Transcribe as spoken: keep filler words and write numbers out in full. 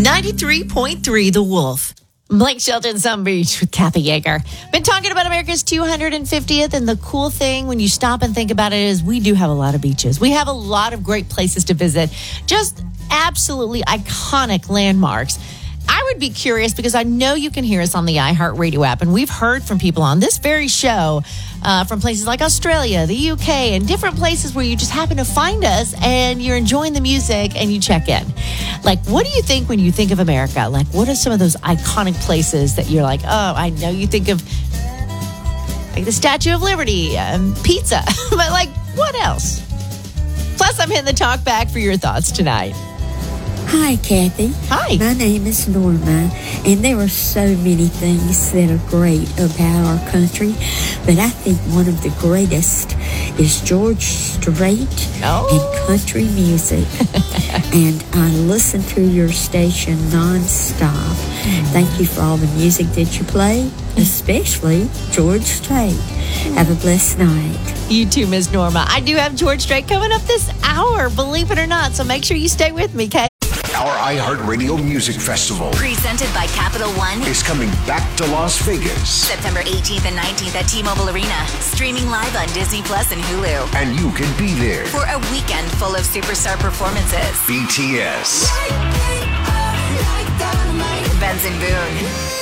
ninety-three point three The Wolf. Blake Shelton, Sun Beach with Kathy Yeager. Been talking about America's two hundred fiftieth, and the cool thing when you stop and think about it is we do have a lot of beaches. We have a lot of great places to visit. Just absolutely iconic landmarks. I would be curious because I know you can hear us on the iHeartRadio app, and we've heard from people on this very show uh, from places like Australia, the U K, and different places where you just happen to find us and you're enjoying the music and you check in. Like, what do you think when you think of America? Like, what are some of those iconic places that you're like, oh, I know you think of like the Statue of Liberty, um, pizza, but like, what else? Plus, I'm hitting the talk back for your thoughts tonight. Hi, Kathy. Hi. My name is Norma, and there are so many things that are great about our country, but I think one of the greatest is George Strait oh. and country music. And I listen to your station nonstop. Mm. Thank you for all the music that you play, especially George Strait. Have a blessed night. You too, Miss Norma. I do have George Strait coming up this hour, believe it or not, so make sure you stay with me, Kate. Our iHeartRadio Music Festival, presented by Capital One, is coming back to Las Vegas. September eighteenth and nineteenth at T-Mobile Arena. Streaming live on Disney Plus and Hulu. And you can be there for a weekend full of superstar performances. B T S, Benson Boone,